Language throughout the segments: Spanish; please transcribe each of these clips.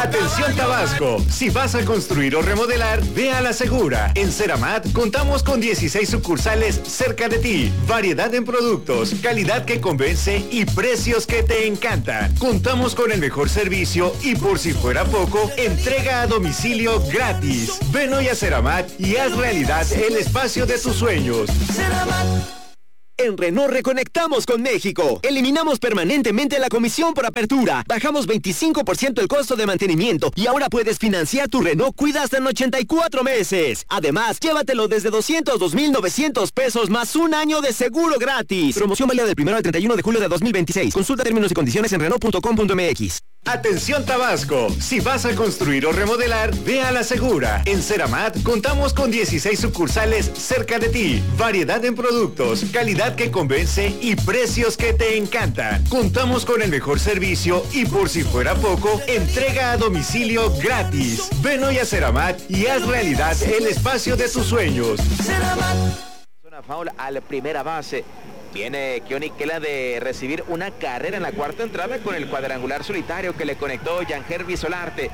Atención Tabasco, si vas a construir o remodelar, ve a la segura. En Ceramat contamos con 16 sucursales cerca de ti, variedad en productos, calidad que convence y precios que te encantan. Contamos con el mejor servicio y por si fuera poco, entrega a domicilio gratis. Ven hoy a Ceramat y haz realidad el espacio de tus sueños. Ceramat. En Renault reconectamos con México. Eliminamos permanentemente la comisión por apertura. Bajamos 25% el costo de mantenimiento y ahora puedes financiar tu Renault Kwid hasta en 84 meses. Además, llévatelo desde 202,900 pesos más un año de seguro gratis. Promoción válida del 1 al 31 de julio de 2026. Consulta términos y condiciones en Renault.com.mx. Atención Tabasco, si vas a construir o remodelar, ve a la segura. En Ceramat contamos con 16 sucursales cerca de ti, variedad en productos, calidad que convence y precios que te encantan. Contamos con el mejor servicio y por si fuera poco, entrega a domicilio gratis. Ven hoy a Ceramat y haz realidad el espacio de tus sueños. Ceramat. Una foul a la primera base. Viene Keoni Kela de recibir una carrera en la cuarta entrada con el cuadrangular solitario que le conectó Yangervis Solarte.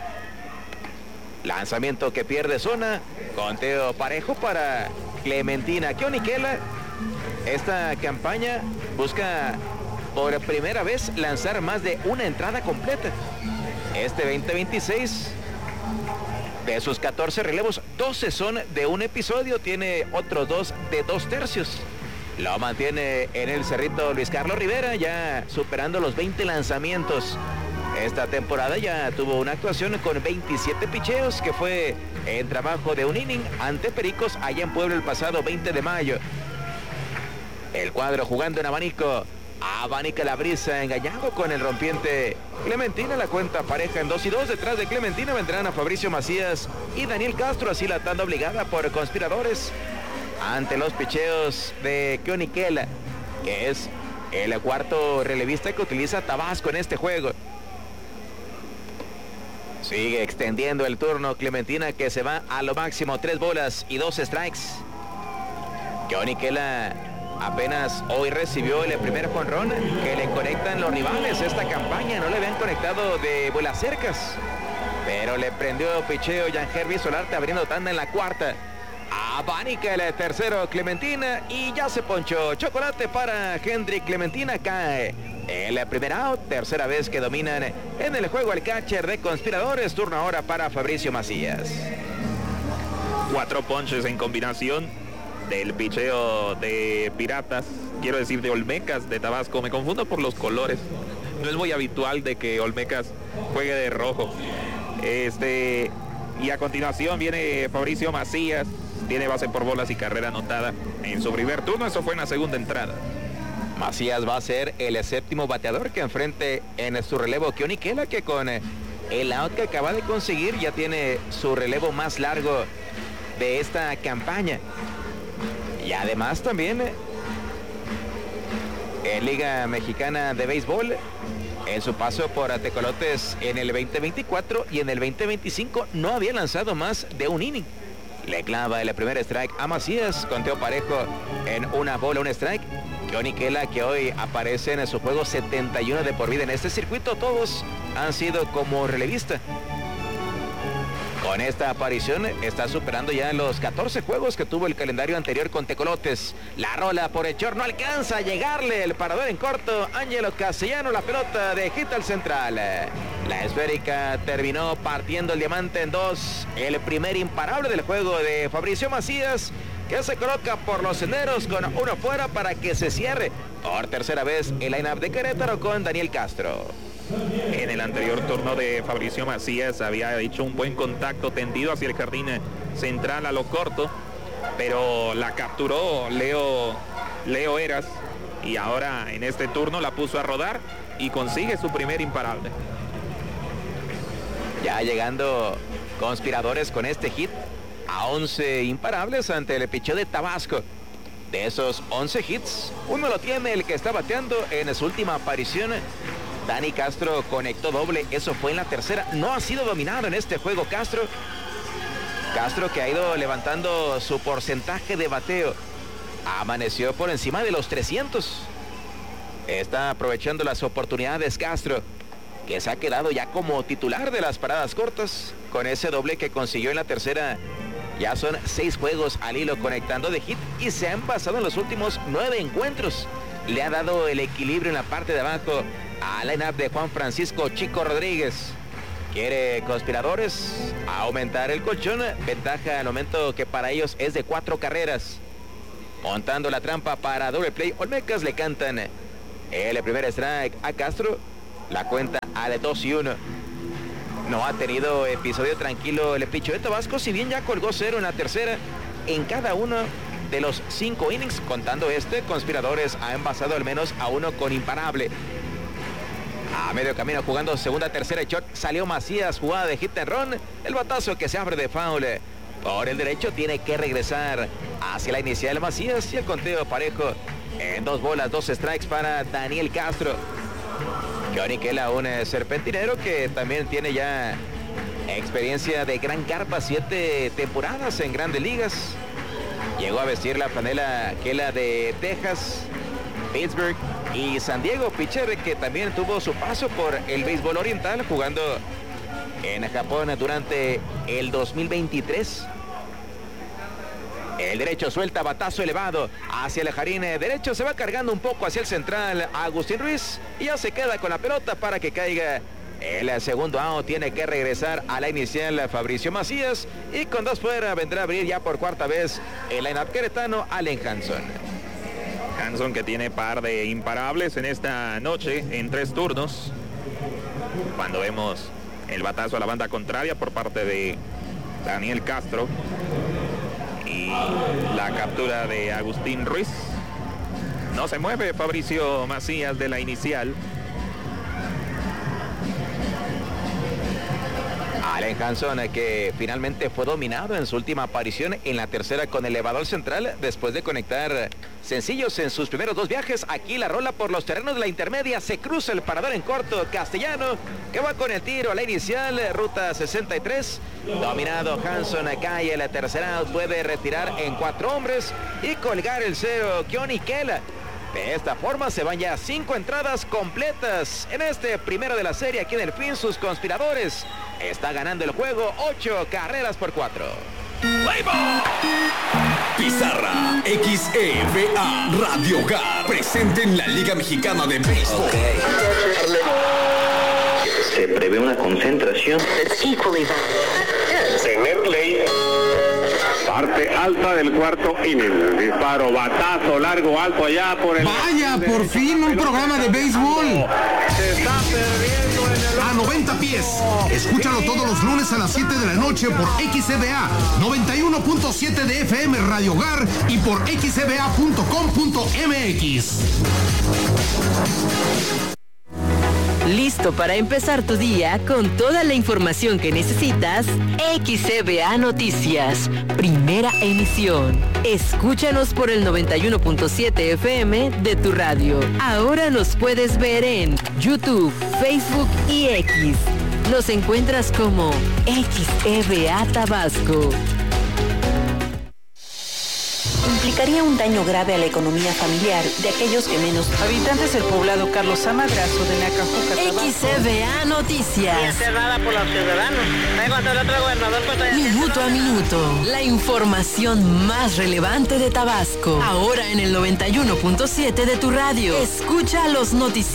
Lanzamiento que pierde zona. Conteo parejo para Clementina. Keoni Kela, esta campaña busca por primera vez lanzar más de una entrada completa. Este 2026, de sus 14 relevos, 12 son de un episodio. Tiene otros 2 de 2 tercios. Lo mantiene en el cerrito Luis Carlos Rivera, ya superando los 20 lanzamientos. Esta temporada ya tuvo una actuación con 27 picheos, que fue en trabajo de un inning ante Pericos allá en Puebla el pasado 20 de mayo. El cuadro jugando en abanico. Abanica la brisa, engañado con el rompiente Clementina. La cuenta pareja en 2-2. Detrás de Clementina vendrán a Fabricio Macías y Daniel Castro, así la tanda obligada por conspiradores ante los picheos de Keoni Kela, que es el cuarto relevista que utiliza Tabasco en este juego. Sigue extendiendo el turno Clementina, que se va a lo máximo, 3 bolas y 2 strikes. Keoni Kela apenas hoy recibió el primer jonrón que le conectan los rivales. Esta campaña no le habían conectado de vuelas cercas, pero le prendió picheo Yangervis Solarte abriendo tanda en la cuarta. Abanica el tercero Clementina y ya se ponchó. Chocolate para Hendrik Clementina. Cae el primer out. Tercera vez que dominan en el juego el catcher de conspiradores. Turno ahora para Fabricio Macías. 4 ponches en combinación del picheo de Piratas. Quiero decir de Olmecas de Tabasco. Me confundo por los colores. No es muy habitual de que Olmecas juegue de rojo. Y a continuación viene Fabricio Macías. Tiene base por bolas y carrera anotada en su primer turno. Eso fue en la segunda entrada. Macías va a ser el séptimo bateador que enfrente en su relevo Keoni Kela, que con el out que acaba de conseguir ya tiene su relevo más largo de esta campaña. Y además también en Liga Mexicana de Béisbol, en su paso por Tecolotes en el 2024 y en el 2025 no había lanzado más de un inning. Le clava el primer strike a Macías, conteo parejo en 1 bola, 1 strike. Keoni Kela, que hoy aparece en su juego 71 de por vida en este circuito, todos han sido como relevista. Con esta aparición está superando ya los 14 juegos que tuvo el calendario anterior con Tecolotes. La rola por el short, no alcanza a llegarle el parador en corto. Ángelo Castellano, la pelota de hit al central. La esférica terminó partiendo el diamante en 2. El primer imparable del juego de Fabricio Macías, que se coloca por los senderos con uno fuera para que se cierre por tercera vez el line-up de Querétaro con Daniel Castro. En el anterior turno de Fabricio Macías había hecho un buen contacto tendido hacia el jardín central a lo corto, pero la capturó Leo Eras, y ahora en este turno la puso a rodar y consigue su primer imparable. Ya llegando conspiradores con este hit a 11 imparables ante el picheo de Tabasco. De esos 11 hits, uno lo tiene el que está bateando en su última aparición. Dani Castro conectó doble, eso fue en la tercera. No ha sido dominado en este juego Castro. Castro, que ha ido levantando su porcentaje de bateo. Amaneció por encima de los 300. Está aprovechando las oportunidades Castro. que se ha quedado ya como titular de las paradas cortas. Con ese doble que consiguió en la tercera, ya son 6 juegos al hilo conectando de hit y se han pasado en los últimos 9 encuentros. Le ha dado el equilibrio en la parte de abajo a la line-up de Juan Francisco Chico Rodríguez. Quiere Conspiradores aumentar el colchón, ventaja al momento que para ellos es de 4 carreras. Montando la trampa para doble play, Olmecas le cantan el primer strike a Castro, la cuenta al 2-1. No ha tenido episodio tranquilo el picho de Tabasco, si bien ya colgó 0 en la tercera. En cada uno de los 5 innings, contando Conspiradores ha envasado al menos a 1 con imparable. A medio camino jugando segunda, tercera y short, salió Macías, jugada de hit and run. El batazo que se abre de foul por el derecho, tiene que regresar hacia la inicial Macías y el conteo parejo en 2 bolas, 2 strikes para Daniel Castro. Johnny Kela, un serpentinero que también tiene ya experiencia de gran carpa, 7 temporadas en Grandes Ligas. Llegó a vestir la franela Kela de Texas, Pittsburgh y San Diego. Pitcher que también tuvo su paso por el béisbol oriental, jugando en Japón durante el 2023. El derecho suelta, batazo elevado hacia el jardín derecho, se va cargando un poco hacia el central Agustín Ruiz y ya se queda con la pelota para que caiga el segundo out. Tiene que regresar a la inicial Fabricio Macías y con 2 fuera vendrá a abrir ya por 4ª vez el line-up queretano Allen Hanson. Hanson, que tiene par de imparables en esta noche en 3 turnos. Cuando vemos el batazo a la banda contraria por parte de Daniel Castro y la captura de Agustín Ruiz. No se mueve Fabricio Macías de la inicial. Allen Hanson, que finalmente fue dominado en su última aparición en la tercera con elevador central después de conectar sencillos en sus primeros 2 viajes. Aquí la rola por los terrenos de la intermedia, se cruza el parador en corto, Castellano, que va con el tiro a la inicial, ruta 63. Dominado Hanson, cae la tercera, puede retirar en 4 hombres y colgar el 0 Johnny Kela. De esta forma se van ya 5 entradas completas en este primero de la serie aquí en el fin. Sus Conspiradores está ganando el juego 8 carreras por 4. Pizarra XEVA Radio Hogar, presente en la Liga Mexicana de Béisbol. Se prevé una concentración. Tener ley. Parte alta del 4º inning. Disparo, batazo, largo, alto allá por el... Vaya, por fin un programa de béisbol. Se está perdiendo en el... A 90 pies. Escúchalo todos los lunes a las 7 de la noche por XCBA 91.7 de FM Radio Hogar y por xcba.com.mx. ¿Listo para empezar tu día con toda la información que necesitas? XCBA Noticias, primera emisión. Escúchanos por el 91.7 FM de tu radio. Ahora nos puedes ver en YouTube, Facebook y X. Nos encuentras como XCBA Tabasco. Implicaría un daño grave a la economía familiar de aquellos que menos... Habitantes del poblado Carlos Amadrazo de Nacajuca, XCBA Noticias. Y encerrada por los ciudadanos. Cuando el otro gobernador... Minuto a minuto, la información más relevante de Tabasco. Ahora en el 91.7 de tu radio. Escucha los noticiarios.